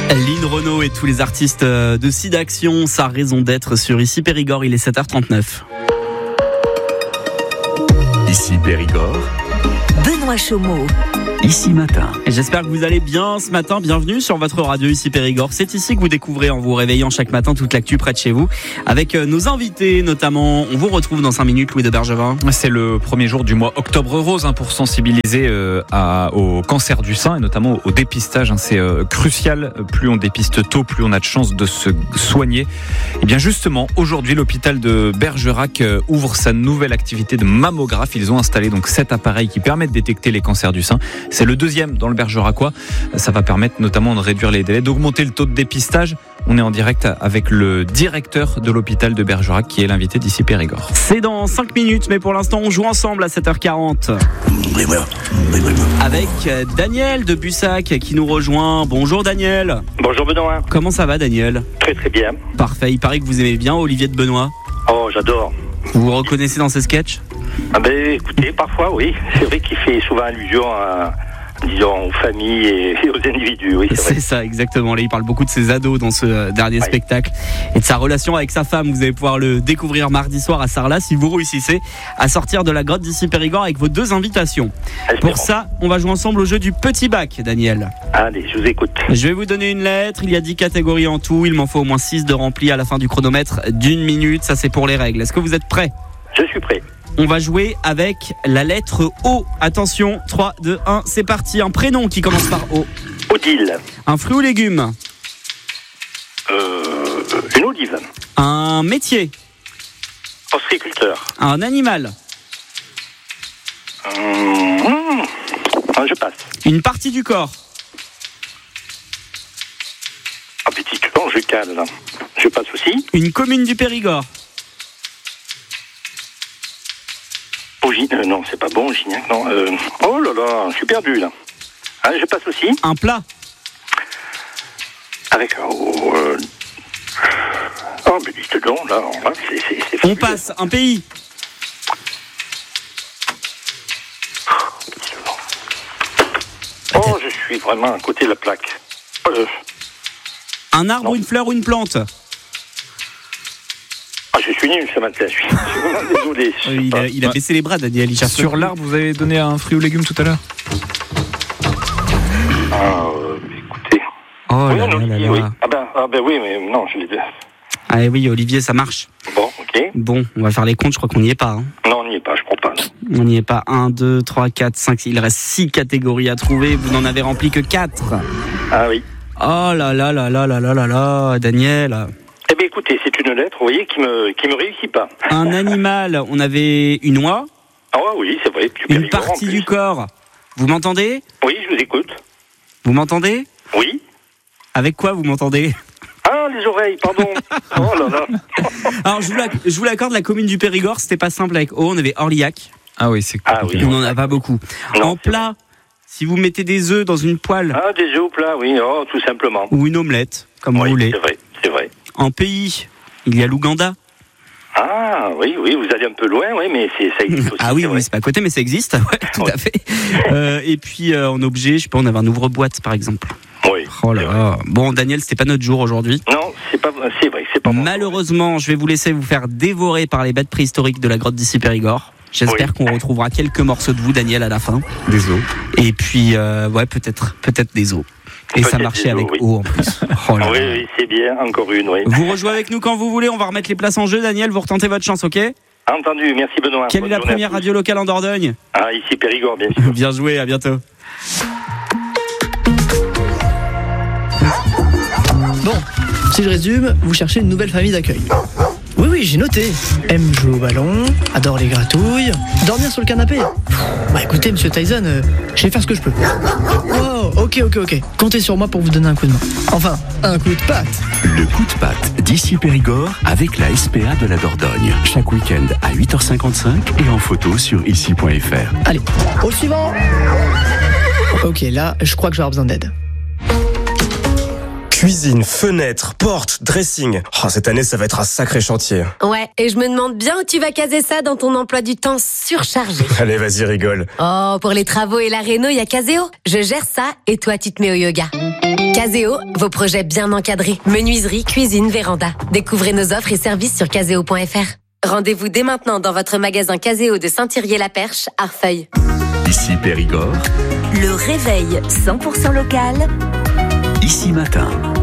Lynn Renaud et tous les artistes de SIDAction, sa raison d'être sur Ici Périgord, il est 7h39. Ici Périgord, Benoît Chaumeau. Ici Matin. Et j'espère que vous allez bien ce matin. Bienvenue sur votre radio Ici Périgord. C'est ici que vous découvrez en vous réveillant chaque matin toute l'actu près de chez vous. Avec nos invités notamment. On vous retrouve dans 5 minutes, Louis de Bergevin. C'est le premier jour du mois Octobre Rose pour sensibiliser au cancer du sein et notamment au dépistage. C'est crucial. Plus on dépiste tôt, plus on a de chances de se soigner. Et bien justement, aujourd'hui, l'hôpital de Bergerac ouvre sa nouvelle activité de mammographe. Ils ont installé donc 7 appareils qui permettent de détecter les cancers du sein. C'est le deuxième dans le Bergeracois. Ça va permettre notamment de réduire les délais, d'augmenter le taux de dépistage. On est en direct avec le directeur de l'hôpital de Bergerac qui est l'invité d'Ici Périgord. C'est dans 5 minutes, mais pour l'instant, on joue ensemble à 7h40. Avec Daniel de Bussac qui nous rejoint. Bonjour Daniel. Bonjour Benoît. Comment ça va Daniel ? Très très bien. Parfait, il paraît que vous aimez bien Olivier de Benoît. Oh, j'adore. Vous vous reconnaissez dans ses sketchs ? Ah ben écoutez, parfois oui. C'est vrai qu'il fait souvent allusion à, disons, aux familles et aux individus. Oui, c'est vrai. C'est ça, exactement. Là, il parle beaucoup de ses ados dans ce dernier spectacle et de sa relation avec sa femme. Vous allez pouvoir le découvrir mardi soir à Sarlat si vous réussissez à sortir de la grotte d'Ici Périgord avec vos 2 invitations. Espérons. Pour ça, on va jouer ensemble au jeu du petit bac, Daniel. Allez, je vous écoute. Je vais vous donner une lettre. Il y a 10 catégories en tout. Il m'en faut au moins 6 de remplis à la fin du chronomètre d'1 minute. Ça, c'est pour les règles. Est-ce que vous êtes prêts ? Je suis prêt. On va jouer avec la lettre O. Attention, 3, 2, 1, c'est parti. Un prénom qui commence par O. Odile. Un fruit ou légume. Une olive. Un métier. Ostréiculteur. Un animal. Je passe. Une partie du corps. Ah, petit clan, je cale là. Je passe aussi. Une commune du Périgord. Non, c'est pas bon, Gignac, non. Oh là là, je suis perdu là. Ah, je passe aussi. Un plat. Avec oh, mais dites donc, là, c'est On fabuleux. passe. Un pays. Oh, je suis vraiment à côté de la plaque. Un arbre, Non. une fleur ou une plante. Ah, je suis nul ce matin, je suis vraiment désolé. Il a baissé les bras, Daniel. Il cherche Sur l'arbre, vous avez donné un fruit ou légume tout à l'heure ? Écoutez. Oh Oui, là un là là olivier, là. oui. Ah ben oui, mais non, je l'ai dit. Ah oui, Olivier, ça marche. Bon, ok. Bon, on va faire les comptes. Je crois qu'on n'y est pas. Non, on n'y est pas, je crois pas. Non. On n'y est pas. 1, 2, 3, 4, 5. Il reste 6 catégories à trouver. Vous n'en avez rempli que 4. Ah oui. Oh là là là là là là là là, Daniel. Eh bien, écoutez, c'est une lettre, vous voyez, qui me réussit pas. Un animal. On avait une oie. Ah oui, c'est vrai. Du Une Périgord, en partie plus. du corps. Vous m'entendez ? Oui, je vous écoute. Vous m'entendez ? Oui. Avec quoi vous m'entendez ? Ah, les oreilles, pardon. Oh là là. Alors, je vous l'accorde, la commune du Périgord, c'était pas simple avec O. On avait Orliac. Ah oui, c'est Ah oui. On n'en a pas beaucoup. Non, En plat, si vous mettez des œufs dans une poêle Ah, des œufs au plat, oui, oh, tout simplement. ou une omelette, comme Oui, vous voulez. c'est vrai. En pays, il y a l'Ouganda. Ah, oui, vous allez un peu loin, oui, mais ça existe aussi. Ah oui, c'est vrai. c'est pas à côté, mais ça existe. Ouais, tout à fait. Et puis en objet, je sais pas, on avait un ouvre-boîte par exemple. Oui. Oh là c'est vrai. là. Bon, Daniel, c'était pas notre jour aujourd'hui. Non, c'est vrai, c'est pas mon Malheureusement, je vais vous laisser vous faire dévorer par les bêtes préhistoriques de la grotte d'Ici Périgord. J'espère qu'on retrouvera quelques morceaux de vous, Daniel, à la fin. des os. Et puis, peut-être des os. Et ça Peut-être marchait des os, avec oui. O en plus. Oh là Oui, là. oui, c'est bien, encore une, oui. Vous rejouez avec nous quand vous voulez, on va remettre les places en jeu, Daniel, vous retentez votre chance, ok ? Entendu, merci Benoît. Quelle Bonne est la journée à première tous. radio locale en Dordogne ? Ah, ici Périgord, bien sûr. Bien joué, à bientôt. Bon, si je résume, vous cherchez une nouvelle famille d'accueil. Oui, j'ai noté. Aime jouer au ballon, adore les gratouilles, dormir sur le canapé. Bah écoutez, monsieur Tyson, je vais faire ce que je peux. Oh, ok. Comptez sur moi pour vous donner un coup de main. Enfin, un coup de patte. Le coup de patte d'Ici Périgord avec la SPA de la Dordogne. Chaque week-end à 8h55 et en photo sur ici.fr. Allez, au suivant. Ok, là, je crois que je vais avoir besoin d'aide. Cuisine, fenêtre, porte, dressing. Oh, cette année, ça va être un sacré chantier. Ouais, et je me demande bien où tu vas caser ça dans ton emploi du temps surchargé. Allez, vas-y, rigole. Oh, pour les travaux et la réno, il y a Caseo. Je gère ça et toi, tu te mets au yoga. Caseo, vos projets bien encadrés. Menuiserie, cuisine, véranda. Découvrez nos offres et services sur caseo.fr. Rendez-vous dès maintenant dans votre magasin Caseo de Saint-Thirier-la-Perche, Arfeuil. Ici Périgord, Le réveil 100% local. ici matin.